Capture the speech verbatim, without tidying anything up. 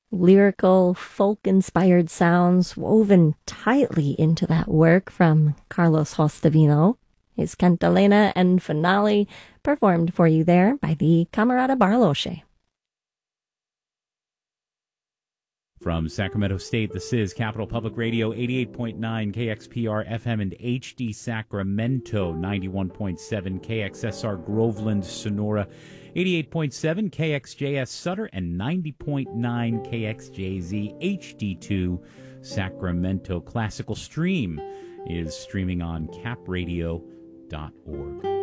lyrical, folk-inspired sounds woven tightly into that work from Carlos Hostavino. His Cantalena and Finale performed for you there by the Camerata Barloche. From Sacramento State, this is Capital Public Radio, eighty-eight point nine K X P R F M and H D Sacramento, ninety-one point seven K X S R Groveland, Sonora, eighty-eight point seven K X J S Sutter, and ninety point nine K X J Z H D two Sacramento. Classical Stream is streaming on cap radio dot org.